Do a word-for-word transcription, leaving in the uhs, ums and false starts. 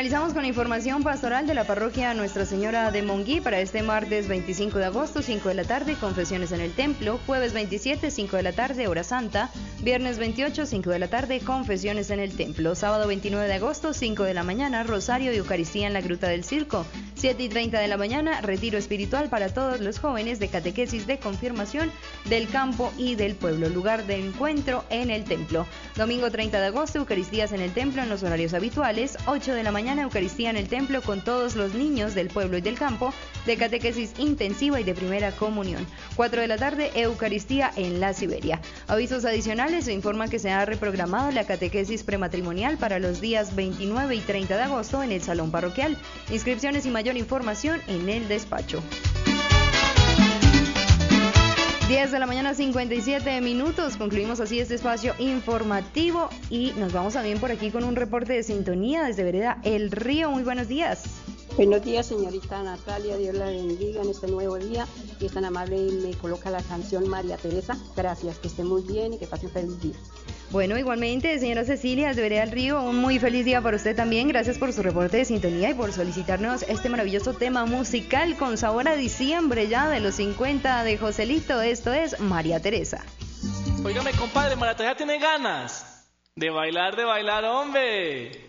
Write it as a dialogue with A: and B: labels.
A: Finalizamos con la información pastoral de la parroquia Nuestra Señora de Monguí para este martes veinticinco de agosto, cinco de la tarde, confesiones en el templo, jueves veintisiete, cinco de la tarde, hora santa, viernes veintiocho, cinco de la tarde, confesiones en el templo, sábado veintinueve de agosto, cinco de la mañana, rosario y Eucaristía en la Gruta del Circo, siete y treinta de la mañana, retiro espiritual para todos los jóvenes de catequesis de confirmación del campo y del pueblo, lugar de encuentro en el templo, domingo treinta de agosto, Eucaristías en el templo en los horarios habituales, ocho de la mañana, Eucaristía en el templo con todos los niños del pueblo y del campo, de catequesis intensiva y de primera comunión. cuatro de la tarde, Eucaristía en la Siberia. Avisos adicionales, se informa que se ha reprogramado la catequesis prematrimonial para los días veintinueve y treinta de agosto en el salón parroquial. Inscripciones y mayor información en el despacho. diez de la mañana, cincuenta y siete minutos. Concluimos así este espacio informativo y nos vamos también por aquí con un reporte de sintonía desde Vereda El Río. Muy buenos días.
B: Buenos días, señorita Natalia. Dios la bendiga en este nuevo día. Y es tan amable y me coloca la canción María Teresa. Gracias, que esté muy bien y que pase un feliz día.
A: Bueno, igualmente, señora Cecilia, desde Vereda del Río, un muy feliz día para usted también. Gracias por su reporte de sintonía y por solicitarnos este maravilloso tema musical con sabor a diciembre ya de los cincuenta de Joselito. Esto es María Teresa.
C: Óigame, compadre, María Teresa tiene ganas de bailar, de bailar, hombre.